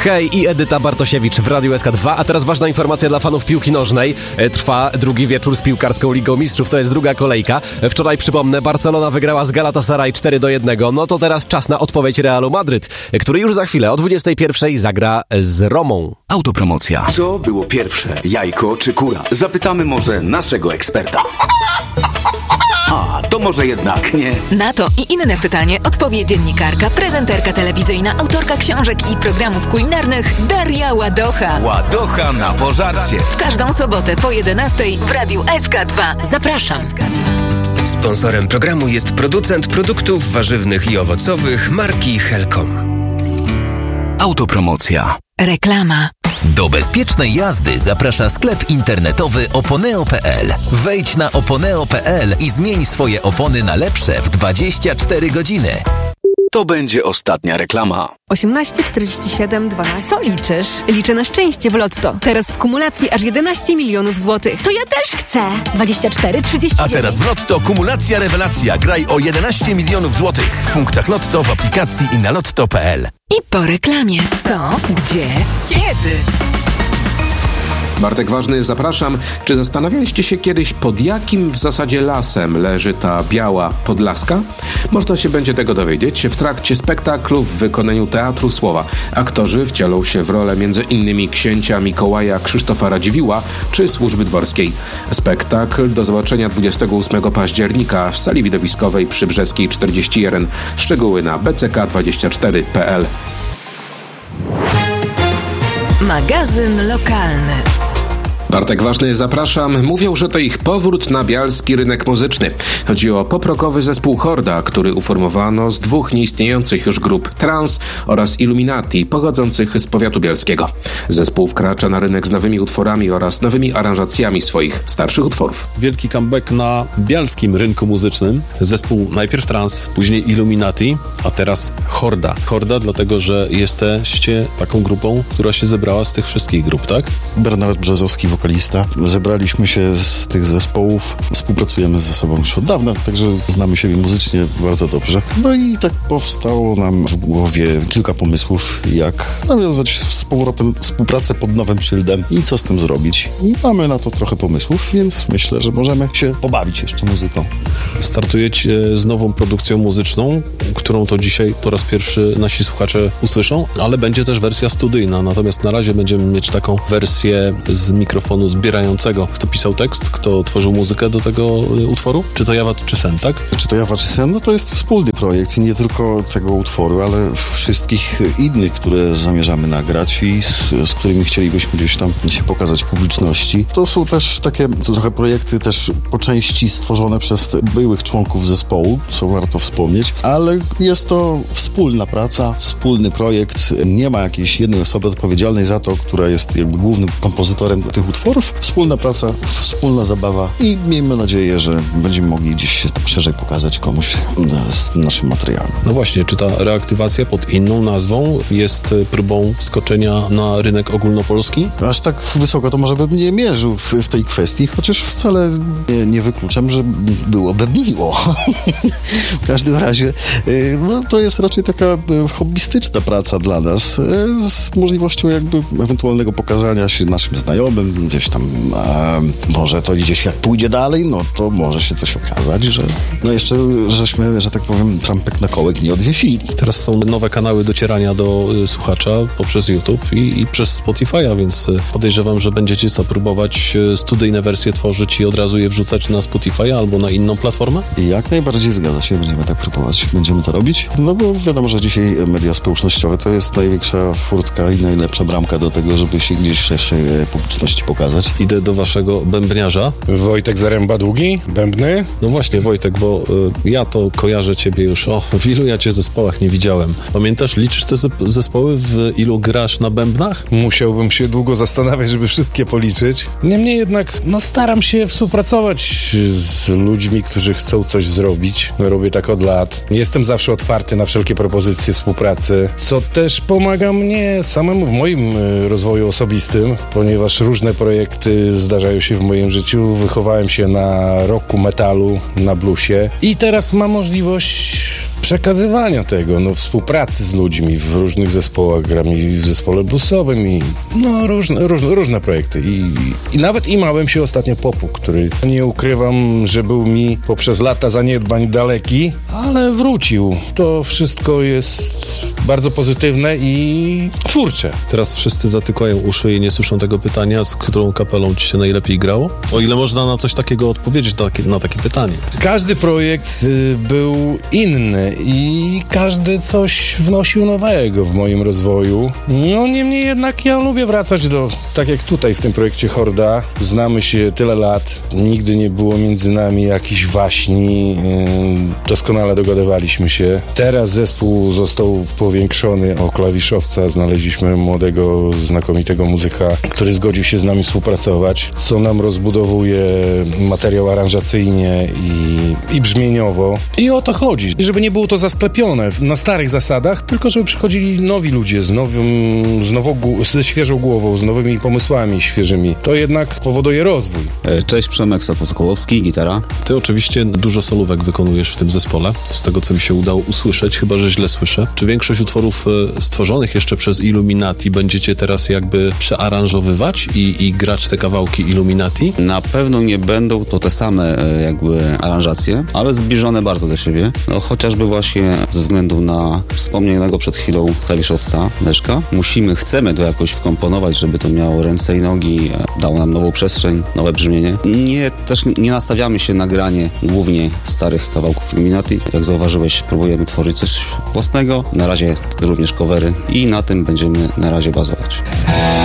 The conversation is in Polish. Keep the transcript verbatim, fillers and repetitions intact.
Hej i Edyta Bartosiewicz w Radiu S K dwa. A teraz ważna informacja dla fanów piłki nożnej. Trwa drugi wieczór z piłkarską Ligą Mistrzów, to jest druga kolejka. Wczoraj, przypomnę, Barcelona wygrała z Galatasaray cztery do jednego. No to teraz czas na odpowiedź Realu Madryt, który już za chwilę o dwudziestej pierwszej zagra z Romą. Autopromocja. Co było pierwsze, jajko czy kura? Zapytamy może naszego eksperta. A, to może jednak nie. Na to i inne pytanie odpowie dziennikarka, prezenterka telewizyjna, autorka książek i programów kulinarnych Daria Ładocha. Ładocha na pożarcie. W każdą sobotę po jedenastej w Radiu S K dwa. Zapraszam. Sponsorem programu jest producent produktów warzywnych i owocowych marki Helcom. Autopromocja. Reklama. Do bezpiecznej jazdy zaprasza sklep internetowy oponeo kropka pe el. Wejdź na oponeo kropka pe el i zmień swoje opony na lepsze w dwadzieścia cztery godziny. To będzie ostatnia reklama. osiemnaście czterdzieści siedem dwanaście. Co liczysz? Liczę na szczęście w Lotto. Teraz w kumulacji aż jedenaście milionów złotych. To ja też chcę. dwadzieścia cztery trzydzieści dziewięć. A teraz w Lotto kumulacja rewelacja. Graj o jedenaście milionów złotych. W punktach Lotto, w aplikacji i na lotto kropka pe el. I po reklamie. Co? Gdzie? Kiedy? Bartek Ważny, zapraszam. Czy zastanawialiście się kiedyś, pod jakim w zasadzie lasem leży ta biała Podlaska? Można się będzie tego dowiedzieć w trakcie spektaklu w wykonaniu Teatru Słowa. Aktorzy wcielą się w rolę między innymi księcia Mikołaja Krzysztofa Radziwiłła czy służby dworskiej. Spektakl do zobaczenia dwudziestego ósmego października w sali widowiskowej przy Brzeskiej czterdzieści jeden. Szczegóły na be ce ka dwadzieścia cztery kropka pe el. Magazyn lokalny. Bartek Ważny, zapraszam. Mówią, że to ich powrót na bialski rynek muzyczny. Chodzi o pop-rockowy zespół Horda, który uformowano z dwóch nieistniejących już grup Trans oraz Illuminati, pochodzących z powiatu bielskiego. Zespół wkracza na rynek z nowymi utworami oraz nowymi aranżacjami swoich starszych utworów. Wielki comeback na bialskim rynku muzycznym. Zespół najpierw Trans, później Illuminati, a teraz Horda. Horda dlatego, że jesteście taką grupą, która się zebrała z tych wszystkich grup, tak? Bernard Brzezowski, wokalista. Zebraliśmy się z tych zespołów, współpracujemy ze sobą już od dawna, także znamy siebie muzycznie bardzo dobrze. No i tak powstało nam w głowie kilka pomysłów, jak nawiązać z powrotem współpracę pod nowym szyldem i co z tym zrobić. I mamy na to trochę pomysłów, więc myślę, że możemy się pobawić jeszcze muzyką. Startujecie z nową produkcją muzyczną, którą to dzisiaj po raz pierwszy nasi słuchacze usłyszą, ale będzie też wersja studyjna, natomiast na razie będziemy mieć taką wersję z mikrofonu zbierającego. Kto pisał tekst, kto tworzył muzykę do tego utworu? Czy to Jawa, czy Sen, tak? Czy to Jawa, czy Sen? No to jest wspólny projekt i nie tylko tego utworu, ale wszystkich innych, które zamierzamy nagrać i z, z którymi chcielibyśmy gdzieś tam się pokazać publiczności. To są też takie to trochę projekty też po części stworzone przez byłych członków zespołu, co warto wspomnieć, ale jest to wspólna praca, wspólny projekt. Nie ma jakiejś jednej osoby odpowiedzialnej za to, która jest jakby głównym kompozytorem tych utworów. Wspólna praca, wspólna zabawa i miejmy nadzieję, że będziemy mogli gdzieś się tak szerzej pokazać komuś z naszym materiałem. No właśnie, czy ta reaktywacja pod inną nazwą jest próbą wskoczenia na rynek ogólnopolski? Aż tak wysoko to może bym nie mierzył w, w tej kwestii, chociaż wcale nie, nie wykluczam, że byłoby miło. W każdym razie no, to jest raczej taka hobbystyczna praca dla nas z możliwością jakby ewentualnego pokazania się naszym znajomym, gdzieś tam a, może to gdzieś jak pójdzie dalej, no to może się coś okazać, że no jeszcze żeśmy, że tak powiem, trampek na kołek nie odwiesili. Teraz są nowe kanały docierania do y, słuchacza poprzez YouTube i, i przez Spotify'a, więc y, podejrzewam, że będziecie co próbować y, studyjne wersje tworzyć i od razu je wrzucać na Spotify'a albo na inną platformę? Jak najbardziej zgadza się, będziemy tak próbować, będziemy to robić, no bo wiadomo, że dzisiaj media społecznościowe to jest największa furtka i najlepsza bramka do tego, żeby się gdzieś szerszej publiczności pokazać. Idę do waszego bębniarza. Wojtek Zaręba-Długi, bębny. No właśnie, Wojtek, bo y, ja to kojarzę ciebie już, o, w ilu ja cię zespołach nie widziałem. Pamiętasz, liczysz te zespoły, w ilu grasz na bębnach? Musiałbym się długo zastanawiać, żeby wszystkie policzyć. Niemniej jednak, no staram się współpracować z ludźmi, którzy chcą coś zrobić. Robię tak od lat. Jestem zawsze otwarty na wszelkie propozycje współpracy, co też pomaga mnie samemu w moim rozwoju osobistym, ponieważ różne projekty zdarzają się w moim życiu. Wychowałem się na rocku, metalu, na bluesie i teraz mam możliwość przekazywania tego, no współpracy z ludźmi w różnych zespołach, gram i w zespole bluesowym i no różne, różne, różne projekty. I, I nawet imałem się ostatnio popu, który nie ukrywam, że był mi poprzez lata zaniedbań daleki, ale wrócił. To wszystko jest bardzo pozytywne i twórcze. Teraz wszyscy zatykają uszy i nie słyszą tego pytania, z którą kapelą ci się najlepiej grało? O ile można na coś takiego odpowiedzieć, na takie, na takie pytanie? Każdy projekt y, był inny i każdy coś wnosił nowego w moim rozwoju. No niemniej jednak ja lubię wracać do, tak jak tutaj w tym projekcie Horda. Znamy się tyle lat, nigdy nie było między nami jakichś waśni, y, doskonale dogadywaliśmy się. Teraz zespół został powiększony o klawiszowca, znaleźliśmy młodego, znakomitego muzyka, który zgodził się z nami współpracować, co nam rozbudowuje materiał aranżacyjnie i, i brzmieniowo. I o to chodzi, żeby nie było to zasklepione na starych zasadach, tylko żeby przychodzili nowi ludzie z nowym, z nową, ze świeżą głową, z nowymi pomysłami świeżymi. To jednak powoduje rozwój. Cześć, Przemek Sokołowski, gitara. Ty oczywiście dużo solówek wykonujesz w tym zespole, z tego co mi się udało usłyszeć, chyba że źle słyszę. Czy większość utworów stworzonych jeszcze przez Illuminati będziecie teraz jakby przearanżowywać i, i grać te kawałki Illuminati? Na pewno nie będą to te same jakby aranżacje, ale zbliżone bardzo do siebie. No, chociażby właśnie ze względu na wspomnianego przed chwilą klawiszowca Leszka. Musimy, chcemy to jakoś wkomponować, żeby to miało ręce i nogi, dało nam nową przestrzeń, nowe brzmienie. Nie, też nie nastawiamy się na granie głównie starych kawałków Illuminati. Jak zauważyłeś, próbujemy tworzyć coś własnego. Na razie również covery i na tym będziemy na razie bazować.